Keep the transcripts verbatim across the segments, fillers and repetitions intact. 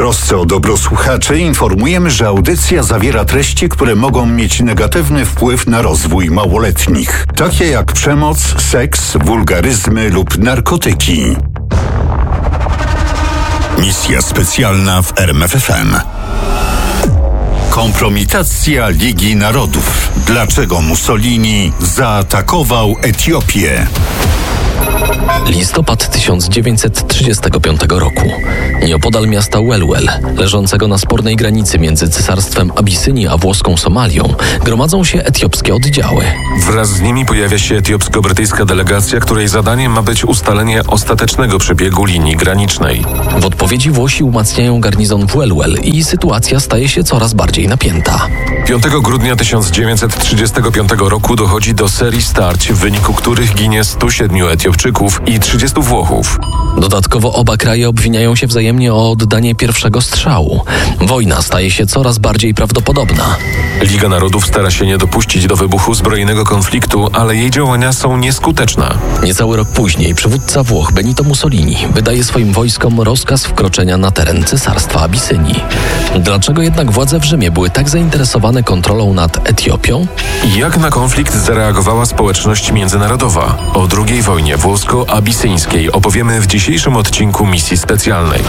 trosce o dobro słuchaczy informujemy, że audycja zawiera treści, które mogą mieć negatywny wpływ na rozwój małoletnich, takie jak przemoc, seks, wulgaryzmy lub narkotyki. Misja specjalna w R M F F M. Kompromitacja Ligi Narodów. Dlaczego Mussolini zaatakował Etiopię? Listopad tysiąc dziewięćset trzydziestego piątego roku. Nieopodal miasta Welwel, leżącego na spornej granicy między Cesarstwem Abisynii a włoską Somalią, gromadzą się etiopskie oddziały. Wraz z nimi pojawia się etiopsko-brytyjska delegacja, której zadaniem ma być ustalenie ostatecznego przebiegu linii granicznej. W odpowiedzi Włosi umacniają garnizon w Welwel i sytuacja staje się coraz bardziej napięta. piątego grudnia tysiąc dziewięćset trzydziestego piątego roku dochodzi do serii starć, w wyniku których ginie stu siedmiu Etiopczyków i trzydziestu Włochów. Dodatkowo oba kraje obwiniają się wzajemnie o oddanie pierwszego strzału. Wojna staje się coraz bardziej prawdopodobna. Liga Narodów stara się nie dopuścić do wybuchu zbrojnego konfliktu, ale jej działania są nieskuteczne. Niecały rok później przywódca Włoch Benito Mussolini wydaje swoim wojskom rozkaz wkroczenia na teren Cesarstwa Abisynii. Dlaczego jednak władze w Rzymie były tak zainteresowane kontrolą nad Etiopią? Jak na konflikt zareagowała społeczność międzynarodowa? O drugiej wojnie włosko-abisyńskiej opowiemy w dzisiejszym odcinku misji specjalnej.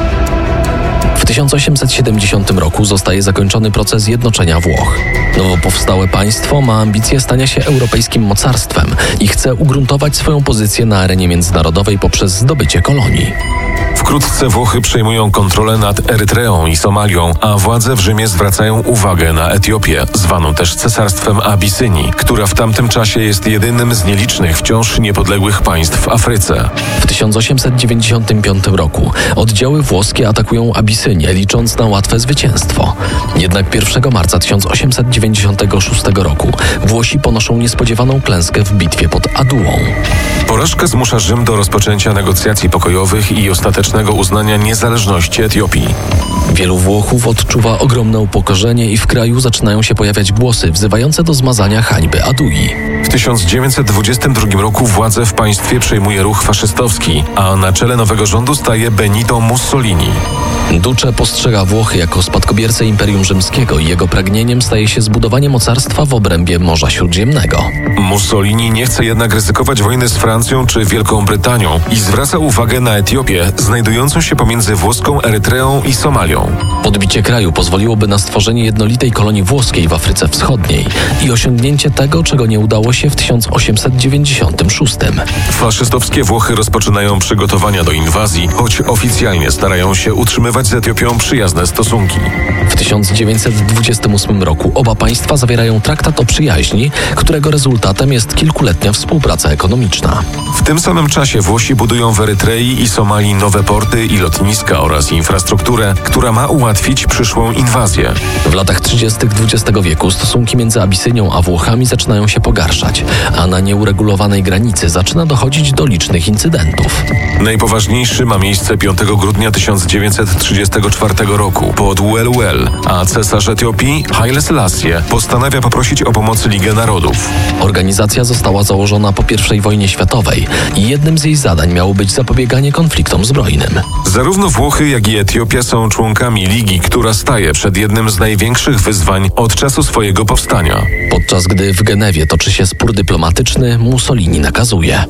W tysiąc osiemset siedemdziesiątym roku zostaje zakończony proces zjednoczenia Włoch. Nowo powstałe państwo ma ambicje stania się europejskim mocarstwem i chce ugruntować swoją pozycję na arenie międzynarodowej poprzez zdobycie kolonii. Wkrótce Włochy przejmują kontrolę nad Erytreą i Somalią, a władze w Rzymie zwracają uwagę na Etiopię, zwaną też Cesarstwem Abisynii, która w tamtym czasie jest jedynym z nielicznych wciąż niepodległych państw w Afryce. W tysiąc osiemset dziewięćdziesiątym piątym roku oddziały włoskie atakują Abisynię, licząc na łatwe zwycięstwo. Jednak pierwszego marca tysiąc osiemset dziewięćdziesiątego szóstego roku Włosi ponoszą niespodziewaną klęskę w bitwie pod Adułą. Porażka zmusza Rzym do rozpoczęcia negocjacji pokojowych i ostatecznego uznania niezależności Etiopii. Wielu Włochów odczuwa ogromne upokorzenie i w kraju zaczynają się pojawiać głosy wzywające do zmazania hańby Adui. W tysiąc dziewięćset dwudziestym drugim roku władzę w państwie przejmuje ruch faszystowski, a na czele nowego rządu staje Benito Mussolini. Duce postrzega Włochy jako spadkobiercę Imperium Rzymskiego i jego pragnieniem staje się zbudowanie mocarstwa w obrębie Morza Śródziemnego. Mussolini nie chce jednak ryzykować wojny z Francją czy Wielką Brytanią i zwraca uwagę na Etiopię, znajdującą się pomiędzy włoską Erytreą i Somalią. Podbicie kraju pozwoliłoby na stworzenie jednolitej kolonii włoskiej w Afryce Wschodniej i osiągnięcie tego, czego nie udało się w tysiąc osiemset dziewięćdziesiątym szóstym. Faszystowskie Włochy rozpoczynają przygotowania do inwazji, choć oficjalnie starają się utrzymywać z Etiopią przyjazne stosunki. W tysiąc dziewięćset dwudziestym ósmym roku oba państwa zawierają traktat o przyjaźni, którego rezultatem jest kilkuletnia współpraca ekonomiczna. W tym samym czasie Włosi budują w Erytrei i Somalii nowe porty i lotniska oraz infrastrukturę, która ma ułatwić przyszłą inwazję. W latach trzydziestych dwudziestego wieku stosunki między Abisynią a Włochami zaczynają się pogarszać, a na nieuregulowanej granicy zaczyna dochodzić do licznych incydentów. Najpoważniejszy ma miejsce piątego grudnia tysiąc dziewięćset trzydziestego czwartego roku pod Welwel, a cesarz Etiopii, Haile Selassie, postanawia poprosić o pomoc Ligę Narodów. Organizacja została założona po pierwszej wojnie światowej i jednym z jej zadań miało być zapobieganie konfliktom zbrojnym. Zarówno Włochy, jak i Etiopia są członkami Ligi, która staje przed jednym z największych wyzwań od czasu swojego powstania. Podczas gdy w Genewie toczy się spór dyplomatyczny, Mussolini nakazuje: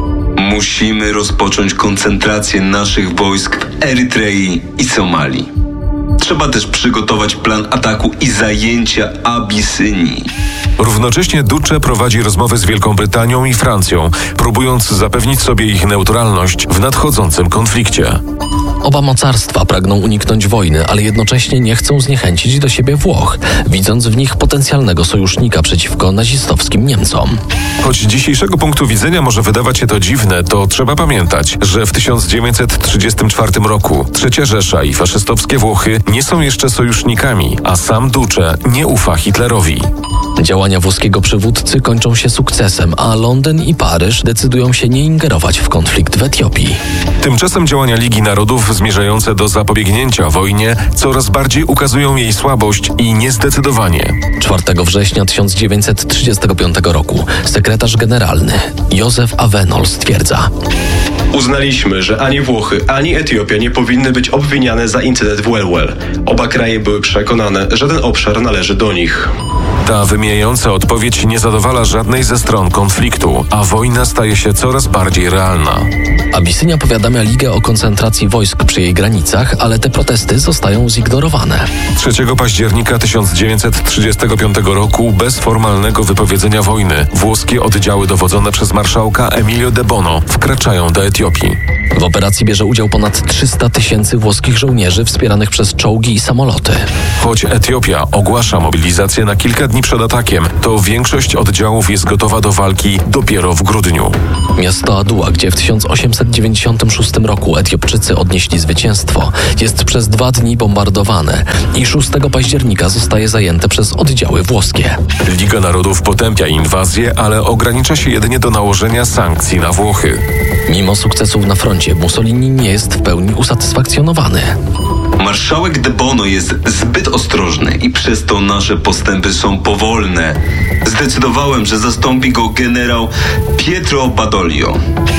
musimy rozpocząć koncentrację naszych wojsk w Erytrei i Somalii. Trzeba też przygotować plan ataku i zajęcia Abisynii. Równocześnie Duce prowadzi rozmowy z Wielką Brytanią i Francją, próbując zapewnić sobie ich neutralność w nadchodzącym konflikcie. Oba mocarstwa pragną uniknąć wojny, ale jednocześnie nie chcą zniechęcić do siebie Włoch, widząc w nich potencjalnego sojusznika przeciwko nazistowskim Niemcom. Choć z dzisiejszego punktu widzenia może wydawać się to dziwne, to trzeba pamiętać, że w tysiąc dziewięćset trzydziestym czwartym roku Trzecia Rzesza i faszystowskie Włochy nie są jeszcze sojusznikami, a sam Duce nie ufa Hitlerowi. Działania włoskiego przywódcy kończą się sukcesem, a Londyn i Paryż decydują się nie ingerować w konflikt w Etiopii. Tymczasem działania Ligi Narodów zmierzające do zapobiegnięcia wojnie coraz bardziej ukazują jej słabość i niezdecydowanie. czwartego września tysiąc dziewięćset trzydziestego piątego roku sekretarz generalny Józef Avenol stwierdza: Uznaliśmy, że ani Włochy, ani Etiopia nie powinny być obwiniane za incydent w Welwel. Oba kraje były przekonane, że ten obszar należy do nich. Ta wymijająca odpowiedź nie zadowala żadnej ze stron konfliktu, a wojna staje się coraz bardziej realna. Abisynia powiadamia Ligę o koncentracji wojsk przy jej granicach, ale te protesty zostają zignorowane. trzeciego października tysiąc dziewięćset trzydziestego piątego roku, bez formalnego wypowiedzenia wojny, włoskie oddziały dowodzone przez marszałka Emilio de Bono wkraczają do Etiopii. W operacji bierze udział ponad trzysta tysięcy włoskich żołnierzy wspieranych przez czołgi i samoloty. Choć Etiopia ogłasza mobilizację na kilka dni przed atakiem, to większość oddziałów jest gotowa do walki dopiero w grudniu. Miasto Adua, gdzie w tysiąc osiemset dziewięćdziesiątym szóstym roku Etiopczycy odnieśli zwycięstwo, jest przez dwa dni bombardowane i szóstego października zostaje zajęte przez oddziały włoskie. Liga Narodów potępia inwazję, ale ogranicza się jedynie do nałożenia sankcji na Włochy. Mimo sukcesów na froncie, Mussolini nie jest w pełni usatysfakcjonowany. Marszałek de Bono jest zbyt ostrożny i przez to nasze postępy są powolne. Zdecydowałem, że zastąpi go generał Pietro Badoglio.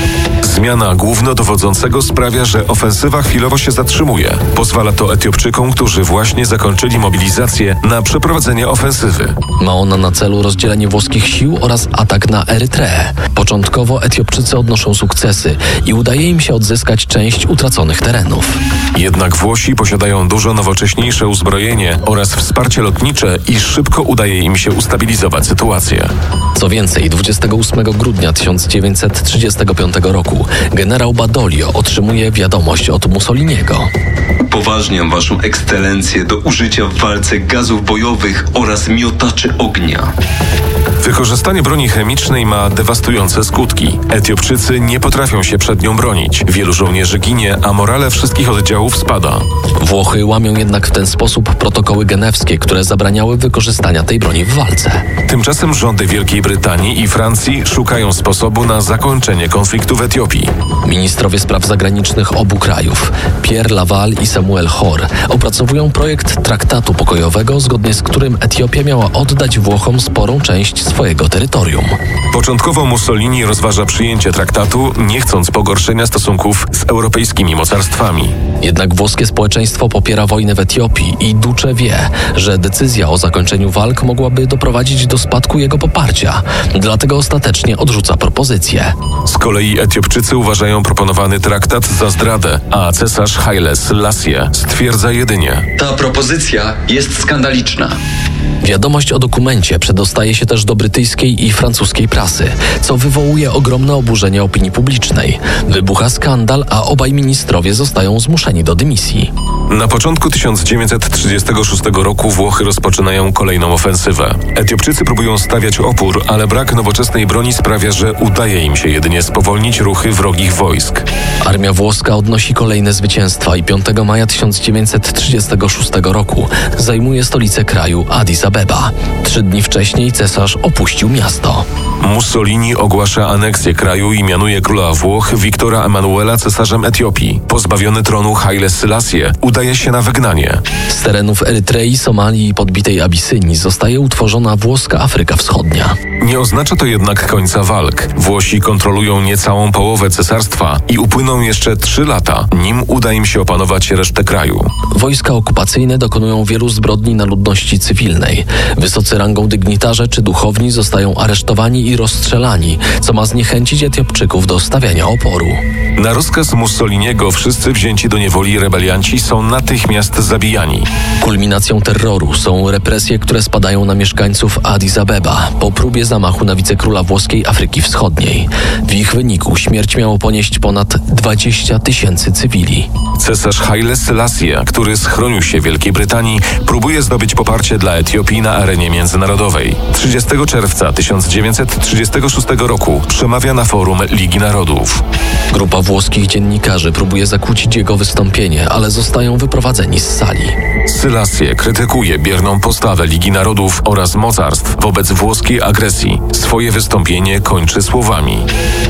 Zmiana głównodowodzącego sprawia, że ofensywa chwilowo się zatrzymuje. Pozwala to Etiopczykom, którzy właśnie zakończyli mobilizację, na przeprowadzenie ofensywy. Ma ona na celu rozdzielenie włoskich sił oraz atak na Erytreę. Początkowo Etiopczycy odnoszą sukcesy i udaje im się odzyskać część utraconych terenów. Jednak Włosi posiadają dużo nowocześniejsze uzbrojenie oraz wsparcie lotnicze i szybko udaje im się ustabilizować sytuację. Co więcej, dwudziestego ósmego grudnia tysiąc dziewięćset trzydziestego piątego roku generał Badoglio otrzymuje wiadomość od Mussoliniego. Upoważniam waszą ekscelencję do użycia w walce gazów bojowych oraz miotaczy ognia. Wykorzystanie broni chemicznej ma dewastujące skutki. Etiopczycy nie potrafią się przed nią bronić. Wielu żołnierzy ginie, a morale wszystkich oddziałów spada. Włochy łamią jednak w ten sposób protokoły genewskie, które zabraniały wykorzystania tej broni w walce. Tymczasem rządy Wielkiej Brytanii i Francji szukają sposobu na zakończenie konfliktu w Etiopii. Ministrowie spraw zagranicznych obu krajów, Pierre Laval i Samuel Hor, opracowują projekt traktatu pokojowego, zgodnie z którym Etiopia miała oddać Włochom sporą część swojego terytorium. Początkowo Mussolini rozważa przyjęcie traktatu, nie chcąc pogorszenia stosunków z europejskimi mocarstwami. Jednak włoskie społeczeństwo popiera wojnę w Etiopii i Duce wie, że decyzja o zakończeniu walk mogłaby doprowadzić do spadku jego poparcia. Dlatego ostatecznie odrzuca propozycję. Z kolei Etiopczycy uważają proponowany traktat za zdradę, a cesarz Haile Selassie stwierdza jedynie: Ta propozycja jest skandaliczna. Wiadomość o dokumencie przedostaje się też do brytyjskiej i francuskiej prasy, co wywołuje ogromne oburzenie opinii publicznej. Wybucha skandal, a obaj ministrowie zostają zmuszeni do dymisji. Na początku tysiąc dziewięćset trzydziestego szóstego roku Włochy rozpoczynają kolejną ofensywę. Etiopczycy próbują stawiać opór, ale brak nowoczesnej broni sprawia, że udaje im się jedynie spowolnić ruchy wrogich wojsk. Armia włoska odnosi kolejne zwycięstwa i piątego maja tysiąc dziewięćset trzydziestego szóstego roku zajmuje stolicę kraju Addis Abeba. Trzy dni wcześniej cesarz opuścił miasto. Mussolini ogłasza aneksję kraju i mianuje króla Włoch Wiktora Emanuela cesarzem Etiopii. Pozbawiony tronu Haile Selassie udaje się na wygnanie. Z terenów Erytrei, Somalii i podbitej Abisynii zostaje utworzona włoska Afryka Wschodnia. Nie oznacza to jednak końca walk. Włosi kontrolują niecałą połowę cesarstwa i upłyną jeszcze trzy lata, nim uda im się opanować resztę kraju. Wojska okupacyjne dokonują wielu zbrodni na ludności cywilnej. Wysocy rangą dygnitarze czy duchowni zostają aresztowani i rozstrzelani, co ma zniechęcić Etiopczyków do stawiania oporu. Na rozkaz Mussoliniego wszyscy wzięci do niewoli rebelianci są natychmiast zabijani. Kulminacją terroru są represje, które spadają na mieszkańców Addis Abeba po próbie zamachu na wicekróla włoskiej Afryki Wschodniej. W ich wyniku śmierć miało ponieść ponad dwadzieścia tysięcy cywili. Cesarz Haile Selassie, który schronił się w Wielkiej Brytanii, próbuje zdobyć poparcie dla Etiopii na arenie międzynarodowej. trzydziestego czerwca tysiąc dziewięćset trzydziestego szóstego roku przemawia na forum Ligi Narodów. Grupa włoskich dziennikarzy próbuje zakłócić jego wystąpienie, ale zostają wyprowadzeni z sali. Selassie krytykuje bierną postawę Ligi Narodów oraz mocarstw wobec włoskiej agresji. Swoje wystąpienie kończy słowami: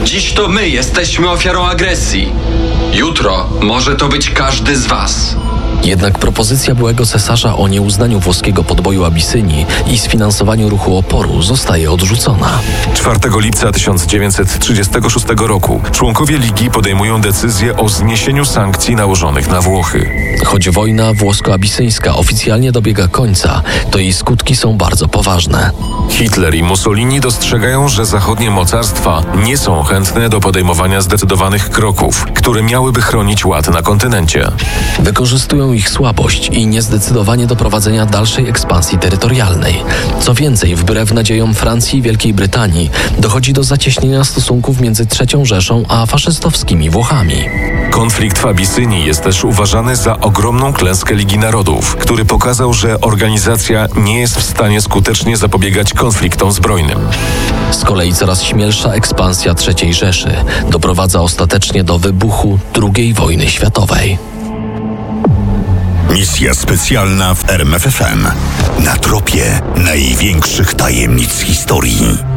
Dziś to my jesteśmy ofiarą agresji. Jutro może to być każdy z was. Jednak propozycja byłego cesarza o nieuznaniu włoskiego podboju Abysynii i sfinansowaniu ruchu oporu zostaje odrzucona. czwartego lipca tysiąc dziewięćset trzydziestego szóstego roku członkowie Ligi podejmują decyzję o zniesieniu sankcji nałożonych na Włochy. Choć wojna włosko-abisyńska oficjalnie dobiega końca, to jej skutki są bardzo poważne. Hitler i Mussolini dostrzegają, że zachodnie mocarstwa nie są chętne do podejmowania zdecydowanych kroków, które miałyby chronić ład na kontynencie. Wykorzystują ich słabość i niezdecydowanie do prowadzenia dalszej ekspansji terytorialnej. Co więcej, wbrew nadziejom Francji i Wielkiej Brytanii dochodzi do zacieśnienia stosunków między trzecią Rzeszą a faszystowskimi Włochami. Konflikt w Abysynii jest też uważany za ogromną klęskę Ligi Narodów, który pokazał, że organizacja nie jest w stanie skutecznie zapobiegać konfliktom zbrojnym. Z kolei coraz śmielsza ekspansja trzeciej Rzeszy doprowadza ostatecznie do wybuchu drugiej wojny światowej. Misja specjalna w R M F F M. Na tropie największych tajemnic historii.